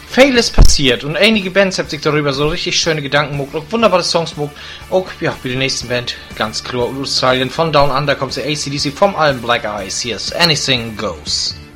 Fail ist passiert und einige Bands haben sich darüber so richtig schöne Gedanken gemacht, auch wunderbare Songs gemacht. Auch, ja, wie die nächsten Band, ganz klar, Australien, von Down Under kommt der AC/DC vom Album Black Eyes. Hier ist Anything Goes.